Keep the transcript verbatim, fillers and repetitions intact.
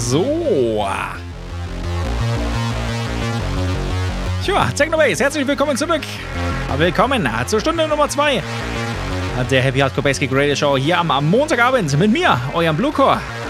So. Tja, Technobase, herzlich willkommen zurück. Willkommen zur Stunde Nummer zwei der Happy Hardcore Basic Radio Show hier am, am Montagabend mit mir, eurem Bluecore.